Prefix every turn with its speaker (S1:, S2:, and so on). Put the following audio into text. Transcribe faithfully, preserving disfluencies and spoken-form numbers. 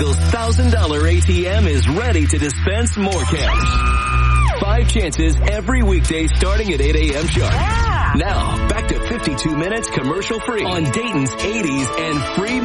S1: Eagles one thousand dollars A T M is ready to dispense more cash. Five chances every weekday starting at eight a.m. sharp.
S2: Yeah.
S1: Now, back to fifty-two minutes commercial free on Dayton's eighties and free